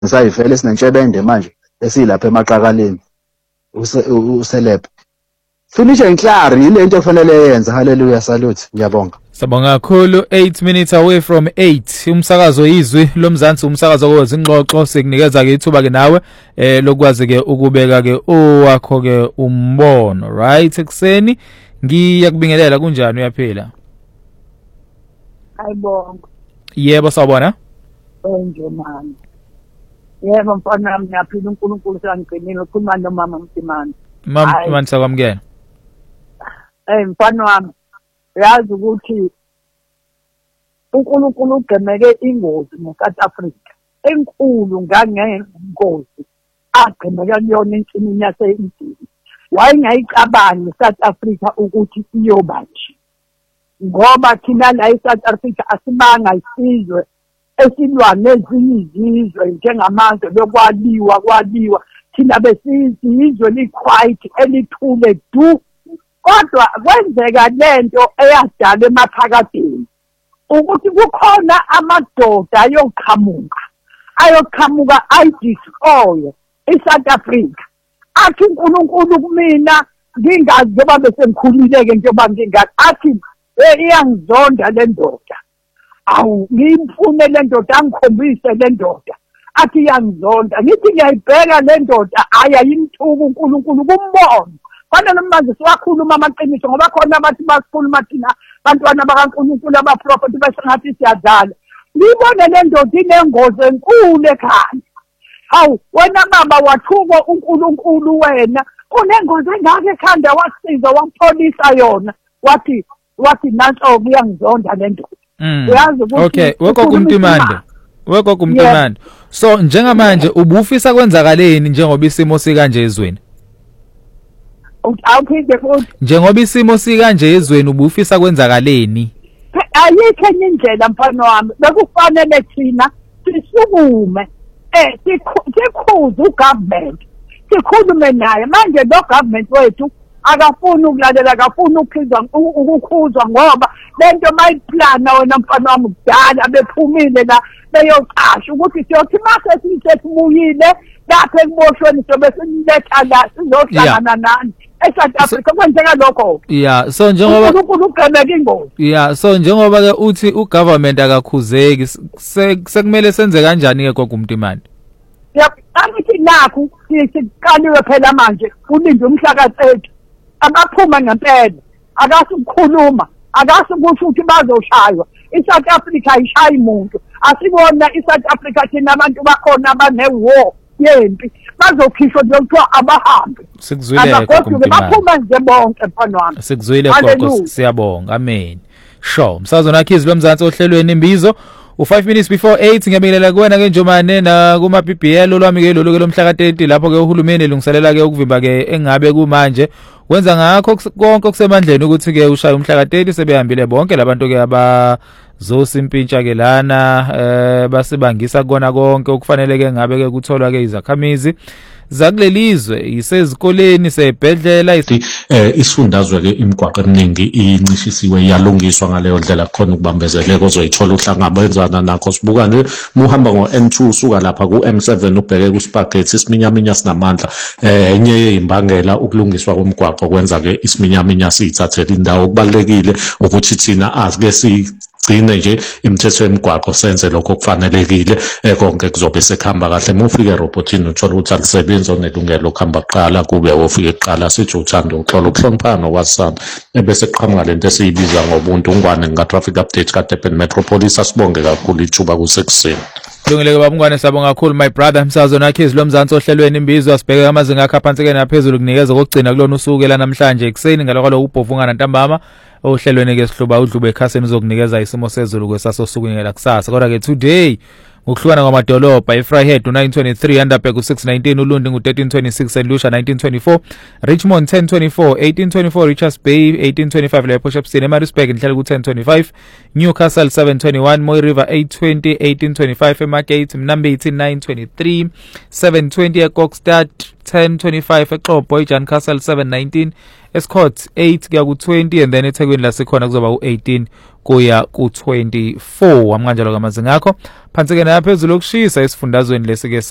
Ngisayivele sinentshebende manje esilapha emaqakaleni uselebe. Finish enhlari ilento efanele yenza. Haleluya, salute. Ngiyabonga. Sabonga kakhulu. 8 minutes away from 8. Umsakazo izwi lomzansi, umsakazo kwezingxoxo sikunikeza ke ithuba ke nawe lokwazi ke ukubeka ke owakho ke umbono, right? Ekseni ngiyakubingelela kunjani, uyaphila? Ayibonga. Yebo sawubona. Nje manje. Yebo mfana wami, ngiyaphila, uNkulunkulu sangigcinile. Ukhuluma nomama Mtimani. Mama Mtimani sakwamukela. Mfana wami, yazi ukuthi uNkulunkulu ugcemeke ingozi eSouth Africa enkulu, ngangengozi agcemeka kuyona ensimini yase-Eden. Wayengayicabangi iSouth Africa ukuthi iyoba nje, ngoba thina la eSouth Africa asibanga isizwe esilwa nezinye izizwe njengamazwe lokwaliwa thina besizizwe liquiet elithule du. Kodwa kwenzeka lento eyadala emaphakadeni ukuthi kukhona amadoda ayoqhamuka ayidestroy eSouth Africa. Athi uNkulunkulu kumina ngingazi njengoba bese ngikhulile-ke njengoba ngingazi, athi iyangizonda le ndoda. Awu ngimfune le ndoda, angikhombise le ndoda. Athi iyangizonda. Ngithi ngiyayibheka le ndoda, ayayimthuka uNkulunkulu kumbono. Kwana manje siwakhuluma amaqiniso, ngoba khona abathi basikhuluma thina bantwana bakaNkulunkulu abaprofeti bese ngathi siyadlala. Libone le ndoda inengozi enkulu ekhaya. Hawu wena baba wathuka uNkulunkulu, wena unengozi engaka ekhanda, wasiza wapholisa yona. Wathi nanso kuyangizonda le ndoda. Uyazi ukuthi okay, wekho Mtimande. So njengamanje ubufisa kwenzakaleni njengoba isimo sikanje ezweni? Awuphinde futhi. Njengoba isimo sikanje ezweni ubufisa kwenzakaleni? Ayikho enye indlela mfana wami, bekufanele thina sisukume sikhuze ugovernment, sikhulume naye. Manje lo government wethu akafuni ukulalela, akafuni ukukhuzwa, ngoba lento mayiplana wena mfana wami kudala bephumile la beyoqasha ukuthi siyothi mase sisebuyile lapha ekuboshweni sobe siniletha la sizohlangana nani eSouth Africa. Kwenzeka lokho. Yeah, so njengoba uNkulunkulu ugcemeka ingozi. Yeah, so njengoba ke uthi ugovernment akakhuzeki, sekumele senze kanjani ke kwaGumtimani? Angithi nakho siqaliwe phela manje, ulinde umhlaka-30 abaphuma ngempela, akasukukhuluma, akasukusho ukuthi bazoshaywa. iSouth Africa ayishayi umuntu. Asibona iSouth Africa thina abantu bakhona abane-war yempi, bazokhishwa nje kuthiwa abahambe. Sikuzwile Gumtimani. Baphuma nje bonke mfana wami. Sikuzwile gogo, siyabonga. Amen. Sure, umsakazo nakhizi lomzansi ohlelweni imbizo. U5 minutes before 8 ngiyabingelela kuwena ke Njomane na kuma BBL olwami ke lolu ke lomhla ka30 lapho ke uhulumeni elungiselela ke ukuvimba ke engabe kumanje wenza ngakho konke okusemandleni ukuthi ke ushaya umhla ka30 sebehambile bonke labantu ke abazosimpintsha ke lana basibangisa kona konke okufanele ke ngabe ke kutholwa ke izakhamizi zakulelizwe isezikoleni sebhedlela isifundazwe ke imigwaqo eminingi incishisiwe yalungiswa ngaleyo ndlela khona ukubambezeleka ozoyithola uhlangabezana nakho. Sibuka nje muhamba ngo-N2 usuka lapha ku-M7 ubheke kuSpaghetti, isiminyaminya sinamandla. Enye yezimbangela ukulungiswa komgwaqo kwenza ke isiminyaminya siyithathele indawo. Kubalekile ukuthi thina azike sigcine nje imithetho yemigwaqo, senze lokho kufanelekile, konke kuzobe sekuhamba kahle. Mufike robotini uthola ukuthi alisebenzi onelungelo ukuhamba kuqala, kube ofike kuqala sithi uthando uxolo ukuhloniphana nokwasana, ebese kuqhamuka lento esiyibiza ngobuntu. Ungwane nga-traffic update kaDurban Metropolis. Asibonge kakhulu ithuba kusekuseni. Kulungile baba Mngwane, sabonga kakhulu my brother. Umsakazo nakhizi lomzansi ohlelweni imbizo asibheke amazinga akhe aphansi ke naphezulu kunikeza kokugcina kulona usuku namhlanje ekseni ngalokho ubhovungana ntambama ohlelweni ke sihluba udlube ekhasini uzokunikeza isimo sezulu kwesasosuku ngela kusasa. Kodwa ke today ngokuhlukana kwamadolobha eFryhead u923, Underberg u619, uLundi ngu1326, St Lucia 1924, Richmond 1024, 1824, Richards Bay 1825, lapho Shepstone eMaritzburg inhlelo ku1025, Newcastle 721, Moy River 820, 1825, eMargate Mnambithi 923, 720 eKokstad 1025, eXhobho eJan Castle 719, Escott 8 kuya ku20, and then eThekwini lasekhona kuzoba u18 kuya ku24. Amkanjalo kamazinga akho phansi ke naphezulu okushisa esifundazweni lesike